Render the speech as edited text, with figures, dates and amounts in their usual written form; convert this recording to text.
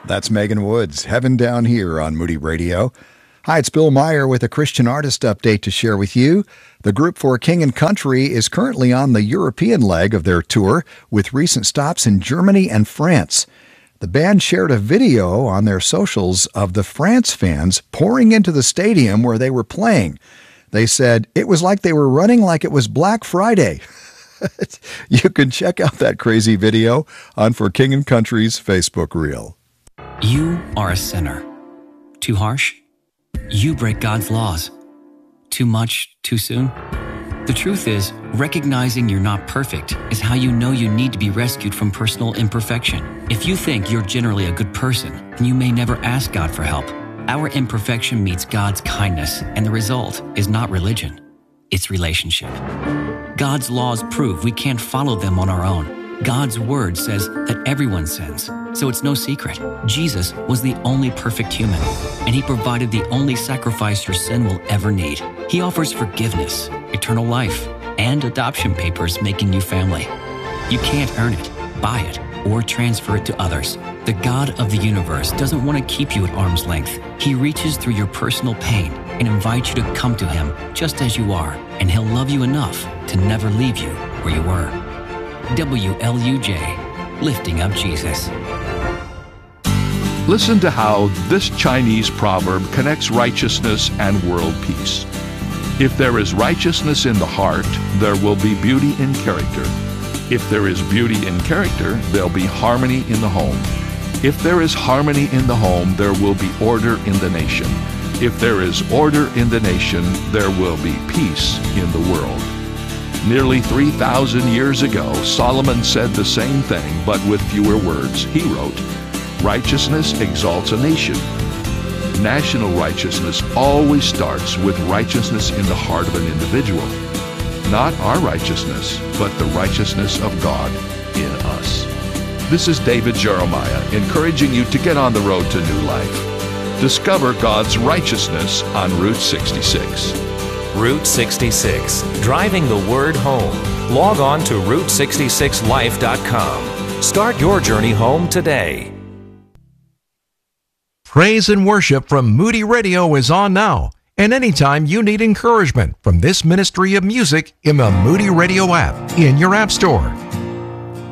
That's Megan Woods, Heaven Down Here on Moody Radio. Hi, it's Bill Meyer with a Christian artist update to share with you. The group For King and Country is currently on the European leg of their tour with recent stops in Germany and France. The band shared a video on their socials of the France fans pouring into the stadium where they were playing. They said it was like they were running like it was Black Friday. You can check out that crazy video on For King and Country's Facebook reel. You are a sinner. Too harsh? You break God's laws. Too much, too soon? The truth is, recognizing you're not perfect is how you know you need to be rescued from personal imperfection. If you think you're generally a good person, then you may never ask God for help. Our imperfection meets God's kindness, and the result is not religion. It's relationship. God's laws prove we can't follow them on our own. God's word says that everyone sins, so it's no secret. Jesus was the only perfect human, and he provided the only sacrifice your sin will ever need. He offers forgiveness, eternal life, and adoption papers making you family. You can't earn it, buy it, or transfer it to others. The God of the universe doesn't want to keep you at arm's length. He reaches through your personal pain and invites you to come to him just as you are, and he'll love you enough to never leave you where you were. WLUJ, lifting up Jesus. Listen to how this Chinese proverb connects righteousness and world peace. If there is righteousness in the heart, there will be beauty in character. If there is beauty in character, there'll be harmony in the home. If there is harmony in the home, there will be order in the nation. If there is order in the nation, there will be peace in the world. Nearly 3,000 years ago, Solomon said the same thing, but with fewer words. He wrote, "Righteousness exalts a nation. National righteousness always starts with righteousness in the heart of an individual. Not our righteousness, but the righteousness of God in us." This is David Jeremiah, encouraging you to get on the road to new life. Discover God's righteousness on Route 66. Route 66, driving the word home. Log on to Route66Life.com. Start your journey home today. Praise and worship from Moody Radio is on now. And anytime you need encouragement from this ministry of music in the Moody Radio app in your app store.